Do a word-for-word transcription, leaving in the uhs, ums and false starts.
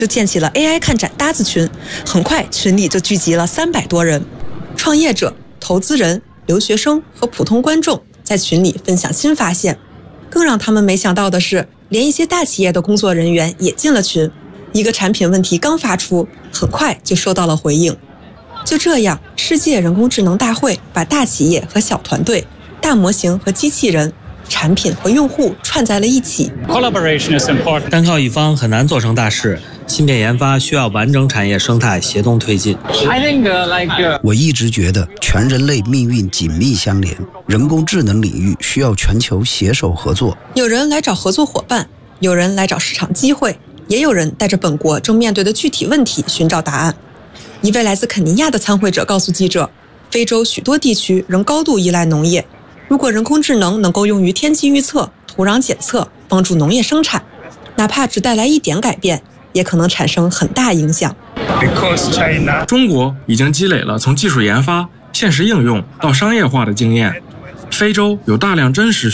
就建起了 A I 看展搭子群，很快群里就聚集了三百多人。创业者、投资人、留学生和普通观众在群里分享新发现。更让他们没想到的是，连一些大企业的工作人员也进了群。一个产品问题刚发出，很快就收到了回应。就这样，世界人工智能大会把大企业和小团队、大模型和机器人、产品和用户串在了一起。 单靠一方很难做成大事，芯片研发需要完整产业生态协同推进。 我一直觉得全人类命运紧密相连，人工智能领域需要全球携手合作。 有人来找合作伙伴，有人来找市场机会，也有人带着本国正面对的具体问题寻找答案。一位来自肯尼亚的参会者告诉记者，非洲许多地区仍高度依赖农业，如果人工智能能够用于天气预测、土壤检测，帮助农业生产，哪怕只带来一点改变，也可能产生很大影响。 中国已经积累了从技术研发、现实应用到商业化的经验，非洲有大量真实